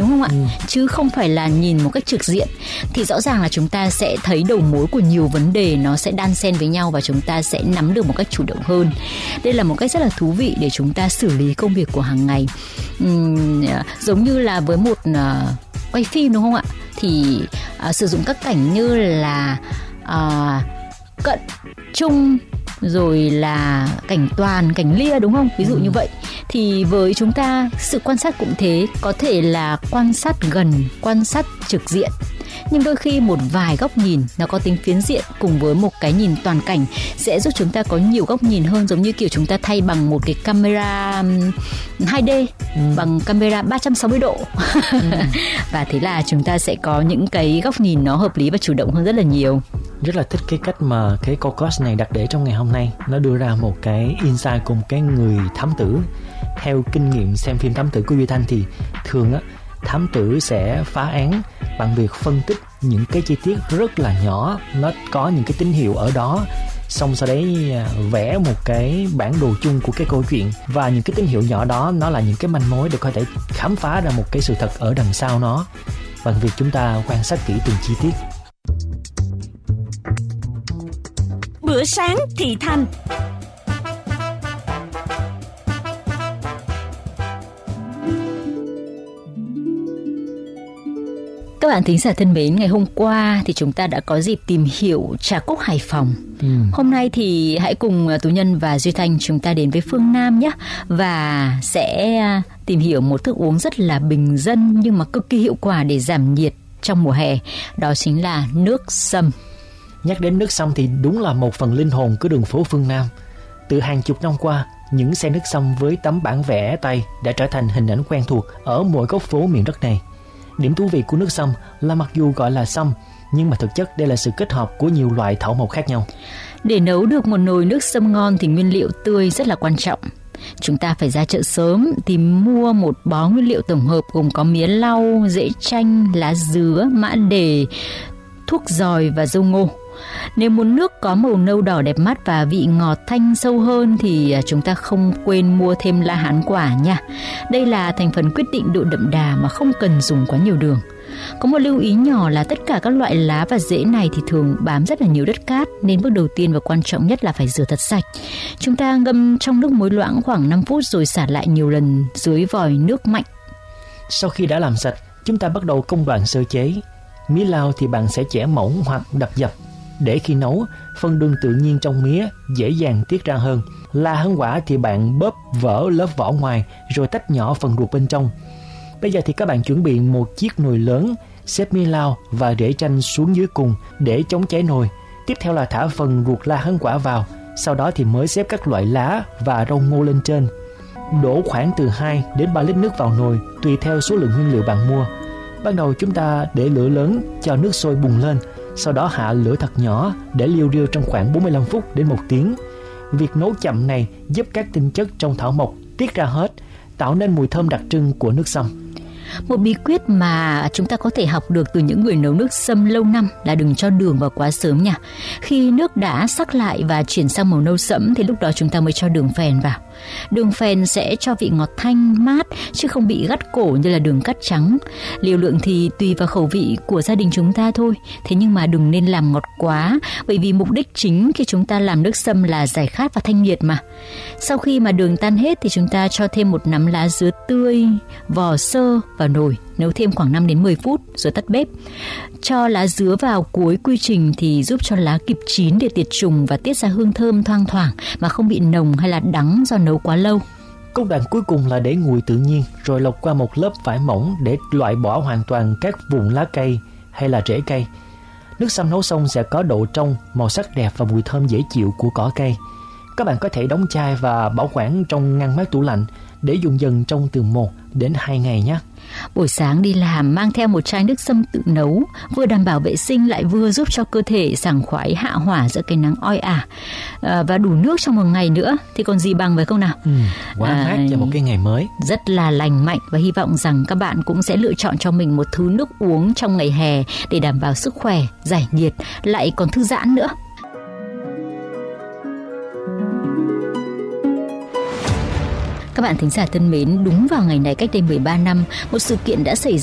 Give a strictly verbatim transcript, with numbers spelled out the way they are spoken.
đúng không ạ? Ừ. Chứ không phải là nhìn một cách trực diện. Thì rõ ràng là chúng ta sẽ thấy đầu mối của nhiều vấn đề nó sẽ đan xen với nhau và chúng ta sẽ nắm được một cách chủ động hơn. Đây là một cách rất là thú vị để chúng ta xử lý công việc của hàng ngày. Uhm, giống như là với một uh, quay phim đúng không ạ? Thì uh, sử dụng các cảnh như là uh, cận, trung, rồi là cảnh toàn, cảnh lia đúng không? Ví dụ ừ. như vậy. Thì với chúng ta, sự quan sát cũng thế, có thể là quan sát gần, quan sát trực diện. Nhưng đôi khi một vài góc nhìn nó có tính phiến diện cùng với một cái nhìn toàn cảnh sẽ giúp chúng ta có nhiều góc nhìn hơn, giống như kiểu chúng ta thay bằng một cái camera hai D, ừ. bằng camera ba trăm sáu mươi độ. ừ. Và thế là chúng ta sẽ có những cái góc nhìn nó hợp lý và chủ động hơn rất là nhiều. Rất là thích cái cách mà cái câu coach này đặt để trong ngày hôm nay. Nó đưa ra một cái insight cùng cái người thám tử. Theo kinh nghiệm xem phim thám tử của Duy Thanh thì thường á, thám tử sẽ phá án bằng việc phân tích những cái chi tiết rất là nhỏ, nó có những cái tín hiệu ở đó, xong sau đấy vẽ một cái bản đồ chung của cái câu chuyện, và những cái tín hiệu nhỏ đó nó là những cái manh mối để có thể khám phá ra một cái sự thật ở đằng sau nó, bằng việc chúng ta quan sát kỹ từng chi tiết. Bữa sáng Thị Thanh. Các bạn thính giả thân mến, ngày hôm qua thì chúng ta đã có dịp tìm hiểu trà cúc Hải Phòng. Ừ. Hôm nay thì hãy cùng Tú Nhân và Duy Thanh chúng ta đến với phương Nam nhé, và sẽ tìm hiểu một thức uống rất là bình dân nhưng mà cực kỳ hiệu quả để giảm nhiệt trong mùa hè. Đó chính là nước sâm. Nhắc đến nước sâm thì đúng là một phần linh hồn của đường phố phương Nam. Từ hàng chục năm qua, những xe nước sâm với tấm bản vẽ tay đã trở thành hình ảnh quen thuộc ở mỗi góc phố miền đất này. Điểm thú vị của nước sâm là mặc dù gọi là sâm, nhưng mà thực chất đây là sự kết hợp của nhiều loại thảo mộc khác nhau. Để nấu được một nồi nước sâm ngon thì nguyên liệu tươi rất là quan trọng. Chúng ta phải ra chợ sớm tìm mua một bó nguyên liệu tổng hợp gồm có mía lau, rễ chanh, lá dứa, mã đề, thuốc dòi và dâu ngô. Nếu muốn nước có màu nâu đỏ đẹp mắt và vị ngọt thanh sâu hơn thì chúng ta không quên mua thêm la hán quả nha. Đây là thành phần quyết định độ đậm đà mà không cần dùng quá nhiều đường. Có một lưu ý nhỏ là tất cả các loại lá và rễ này thì thường bám rất là nhiều đất cát, nên bước đầu tiên và quan trọng nhất là phải rửa thật sạch. Chúng ta ngâm trong nước muối loãng khoảng năm phút rồi xả lại nhiều lần dưới vòi nước mạnh. Sau khi đã làm sạch, chúng ta bắt đầu công đoạn sơ chế. Mía lau thì bạn sẽ chẻ mỏng hoặc đập dập, để khi nấu, phân đường tự nhiên trong mía dễ dàng tiết ra hơn. La hán quả thì bạn bóp vỡ lớp vỏ ngoài rồi tách nhỏ phần ruột bên trong. Bây giờ thì các bạn chuẩn bị một chiếc nồi lớn, xếp mía lau và rễ chanh xuống dưới cùng để chống cháy nồi. Tiếp theo là thả phần ruột la hán quả vào, sau đó thì mới xếp các loại lá và rau ngô lên trên. Đổ khoảng từ hai đến ba lít nước vào nồi tùy theo số lượng nguyên liệu bạn mua. Ban đầu chúng ta để lửa lớn cho nước sôi bùng lên, sau đó hạ lửa thật nhỏ để liu riu trong khoảng bốn mươi lăm phút đến một tiếng. Việc nấu chậm này giúp các tinh chất trong thảo mộc tiết ra hết, tạo nên mùi thơm đặc trưng của nước sâm. Một bí quyết mà chúng ta có thể học được từ những người nấu nước sâm lâu năm là đừng cho đường vào quá sớm nha. Khi nước đã sắc lại và chuyển sang màu nâu sẫm thì lúc đó chúng ta mới cho đường phèn vào. Đường phèn sẽ cho vị ngọt thanh, mát chứ không bị gắt cổ như là đường cát trắng. Liều lượng thì tùy vào khẩu vị của gia đình chúng ta thôi. Thế nhưng mà đừng nên làm ngọt quá, bởi vì mục đích chính khi chúng ta làm nước sâm là giải khát và thanh nhiệt mà. Sau khi mà đường tan hết thì chúng ta cho thêm một nắm lá dứa tươi, vò sơ vào nồi, nấu thêm khoảng năm đến mười phút rồi tắt bếp. Cho lá dứa vào cuối quy trình thì giúp cho lá kịp chín để tiệt trùng và tiết ra hương thơm thoang thoảng mà không bị nồng hay là đắng do nấu quá lâu. Công đoạn cuối cùng là để nguội tự nhiên rồi lọc qua một lớp vải mỏng để loại bỏ hoàn toàn các vùng lá cây hay là rễ cây. Nước sâm nấu xong sẽ có độ trong, màu sắc đẹp và mùi thơm dễ chịu của cỏ cây. Các bạn có thể đóng chai và bảo quản trong ngăn mát tủ lạnh để dùng dần trong từ một đến hai ngày nhé. Buổi sáng đi làm mang theo một chai nước sâm tự nấu, vừa đảm bảo vệ sinh lại vừa giúp cho cơ thể sảng khoái hạ hỏa giữa cái nắng oi ả, à, và đủ nước trong một ngày nữa thì còn gì bằng, phải không nào? Ừ, quá à, mát cho một cái ngày mới. Rất là lành mạnh, và hy vọng rằng các bạn cũng sẽ lựa chọn cho mình một thứ nước uống trong ngày hè để đảm bảo sức khỏe, giải nhiệt, lại còn thư giãn nữa. Các bạn thính giả thân mến, đúng vào ngày này cách đây mười ba năm, một sự kiện đã xảy